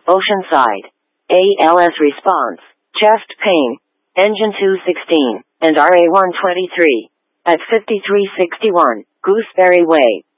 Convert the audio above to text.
Oceanside. ALS response, chest pain, engine 216, and RA123. At 5361, Gooseberry Way.